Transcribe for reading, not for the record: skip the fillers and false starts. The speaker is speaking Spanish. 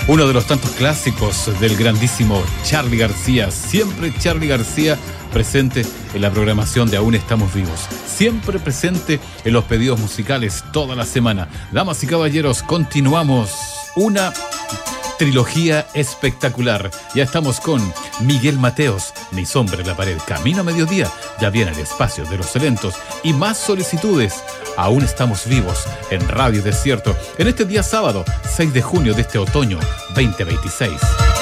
Uno de los tantos clásicos del grandísimo Charly García. Siempre Charly García presente en la programación de Aún Estamos Vivos. Siempre presente en los pedidos musicales toda la semana. Damas y caballeros, continuamos una trilogía espectacular. Ya estamos con Miguel Mateos, Mi sombra en la pared, Camino a Mediodía. Ya viene el espacio de los eventos y más solicitudes. Aún estamos vivos en Radio Desierto en este día sábado 6 de junio de este otoño 2026.